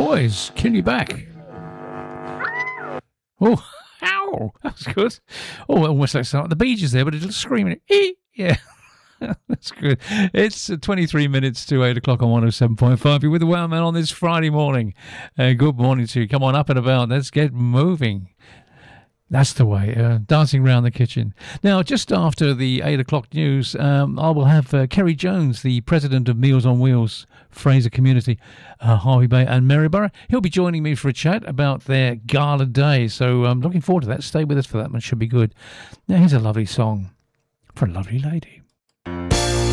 Boys, kill you back. Oh, ow, that's good. Oh, almost like the Bee Gees there, but it's screaming. Yeah. That's good. It's 23 minutes to 8 o'clock on 107.5. You're with the Wowman on this Friday morning. Good morning to you. Come on up and about. Let's get moving. That's the way. Dancing around the kitchen. Now, just after the 8 o'clock news, I will have Kerry Jones, the president of Meals on Wheels, Fraser Community, Harvey Bay and Maryborough. He'll be joining me for a chat about their gala day. So I'm looking forward to that. Stay with us for that one. Should be good. Now, here's a lovely song for a lovely lady.